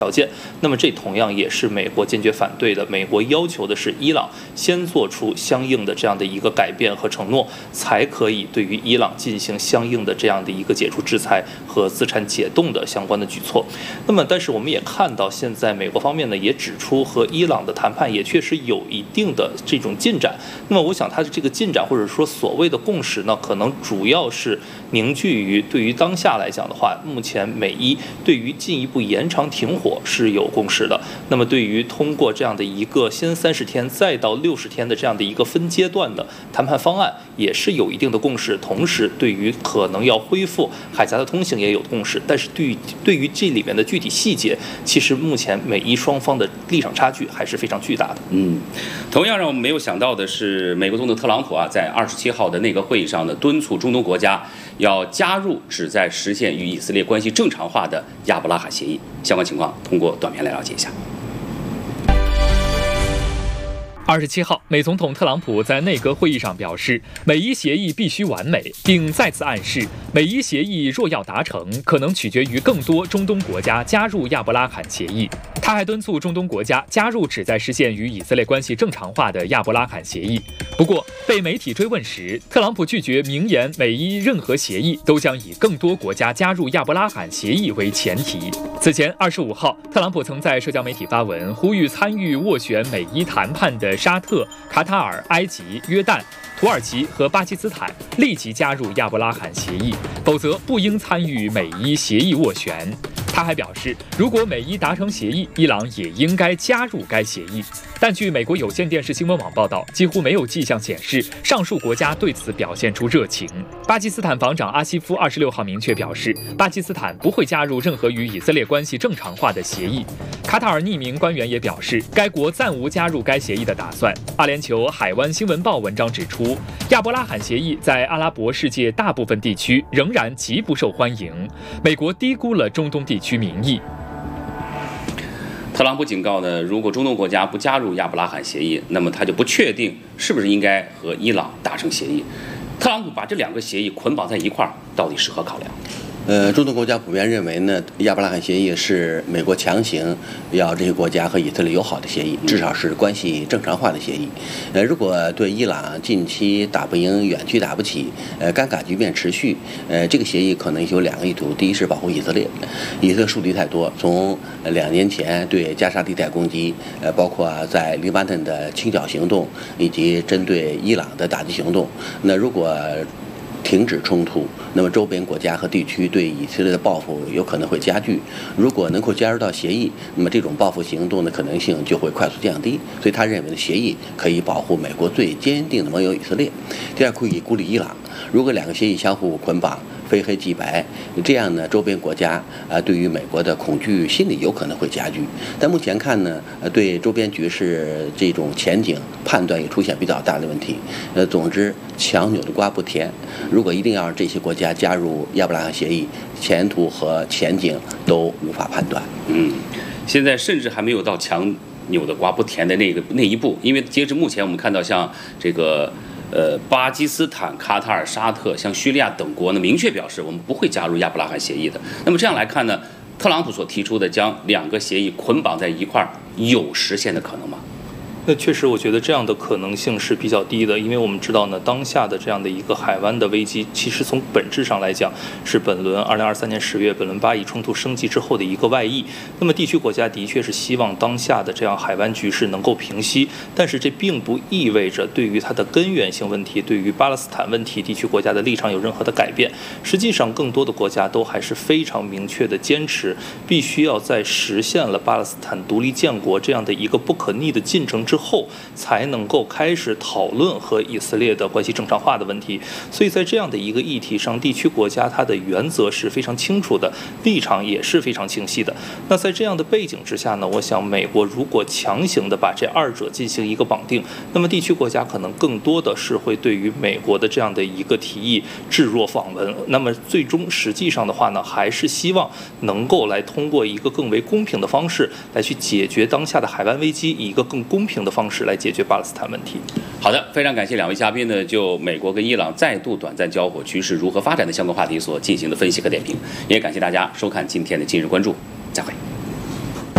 条件，那么这同样也是美国坚决反对的。美国要求的是伊朗先做出相应的这样的一个改变和承诺，才可以对于伊朗进行相应的这样的一个解除制裁和资产解冻的相关的举措。那么，但是我们也看到，现在美国方面呢也指出，和伊朗的谈判也确实有一定的这种进展。那么，我想它的这个进展或者说所谓的共识呢，可能主要是凝聚于对于当下来讲的话，目前美伊对于进一步延长停火是有共识的。那么对于通过这样的一个先30天再到60天的这样的一个分阶段的谈判方案，也是有一定的共识。同时，对于可能要恢复海峡的通行也有共识。但是对于这里面的具体细节，其实目前美伊双方的立场差距还是非常巨大的。 同样让我们没有想到的是，美国总统特朗普在27号的内阁会议上呢，敦促中东国家要加入旨在实现与以色列关系正常化的亚伯拉罕协议。相关情况通过短片来了解一下。 27号，美总统特朗普在内阁会议上表示，美伊协议必须完美，并再次暗示，美伊协议若要达成，可能取决于更多中东国家加入亚伯拉罕协议。他还敦促中东国家加入旨在实现与以色列关系正常化的亚伯拉罕协议。不过，被媒体追问时，特朗普拒绝明言美伊任何协议都将以更多国家加入亚伯拉罕协议为前提。此前25号，特朗普曾在社交媒体发文，呼吁参与斡旋美伊谈判的沙特、卡塔尔、埃及、约旦、土耳其和巴基斯坦立即加入亚伯拉罕协议，否则不应参与美伊协议斡旋。他还表示，如果美伊达成协议，伊朗也应该加入该协议。但据美国有线电视新闻网报道，几乎没有迹象显示上述国家对此表现出热情。巴基斯坦防长阿西夫26号明确表示，巴基斯坦不会加入任何与以色列关系正常化的协议。卡塔尔匿名官员也表示，该国暂无加入该协议的打算。阿联酋海湾新闻报文章指出，亚伯拉罕协议在阿拉伯世界大部分地区仍然极不受欢迎，美国低估了中东地区民意。 特朗普警告呢，如果中东国家不加入亚伯拉罕协议，那么他就不确定是不是应该和伊朗达成协议。特朗普把这2个协议捆绑在一块儿，到底是何考量？ 中东国家普遍认为呢，亚伯拉罕协议是美国强行要这些国家和以色列友好的协议，至少是关系正常化的协议。如果对伊朗近期打不赢，远期打不起，尴尬局面持续，这个协议可能有2个意图：第一是保护以色列，以色列树敌太多，从2年前对加沙地带攻击，包括在黎巴嫩的清剿行动，以及针对伊朗的打击行动。那如果停止冲突，那么周边国家和地区对以色列的报复有可能会加剧。如果能够加入到协议，那么这种报复行动的可能性就会快速降低。所以他认为的协议可以保护美国最坚定的盟友以色列。第二，可以孤立伊朗。如果2个协议相互捆绑，非黑即白，这样呢，周边国家对于美国的恐惧心理有可能会加剧。但目前看呢，对周边局势这种前景判断也出现比较大的问题。总之，强扭的瓜不甜。如果一定要让这些国家加入亚伯拉罕协议，前途和前景都无法判断。 现在甚至还没有到强扭的瓜不甜的那一步，因为截至目前，我们看到像这个。巴基斯坦、卡塔尔、沙特、像叙利亚等国呢，明确表示我们不会加入亚伯拉罕协议的。那么这样来看呢，特朗普所提出的将2个协议捆绑在一块儿，有实现的可能吗？ 那确实，我觉得这样的可能性是比较低的，因为我们知道呢，当下的这样的一个海湾的危机，其实从本质上来讲，是本轮2023年10月本轮巴以冲突升级之后的一个外溢。那么地区国家的确是希望当下的这样海湾局势能够平息，但是这并不意味着对于它的根源性问题，对于巴勒斯坦问题，地区国家的立场有任何的改变。实际上，更多的国家都还是非常明确的坚持，必须要在实现了巴勒斯坦独立建国这样的一个不可逆的进程之后，才能够开始讨论和以色列的关系正常化的问题。所以在这样的一个议题上，地区国家它的原则是非常清楚的，立场也是非常清晰的。那在这样的背景之下呢，我想美国如果强行的把这2者进行一个绑定，那么地区国家可能更多的是会对于美国的这样的一个提议置若罔闻。那么最终实际上的话呢，还是希望能够来通过一个更为公平的方式来去解决当下的海湾危机，以一个更公平的方式来解决巴勒斯坦问题。 好的，非常感谢2位嘉宾呢，就美国跟伊朗再度短暂交火局势如何发展的相关话题所进行的分析和点评，也感谢大家收看今天的今日关注，再会。